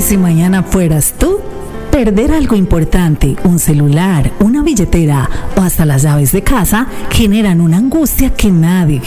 si mañana fueras tú? Perder algo importante, un celular, una billetera o hasta las llaves de casa generan una angustia que nadie